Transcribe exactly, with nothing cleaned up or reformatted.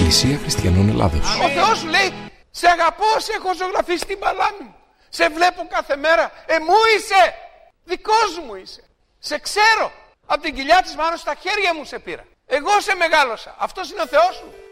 Εκκλησία Χριστιανών Ελλάδος. Ο Θεός σου λέει, σε αγαπώ, σε έχω ζωγραφίσει στην παλάμη μου. Σε βλέπω κάθε μέρα. Ε, μου είσαι. Δικός μου είσαι. Σε ξέρω. Από την κοιλιά της μάνος στα χέρια μου σε πήρα. Εγώ σε μεγάλωσα. Αυτός είναι ο Θεός σου.